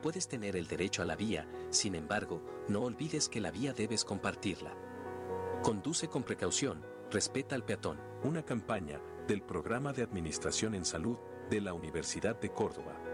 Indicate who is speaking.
Speaker 1: puedes tener el derecho a la vía, sin embargo, no olvides que la vía debes compartirla. Conduce con precaución, respeta al peatón.
Speaker 2: Una campaña del Programa de Administración en Salud de la Universidad de Córdoba.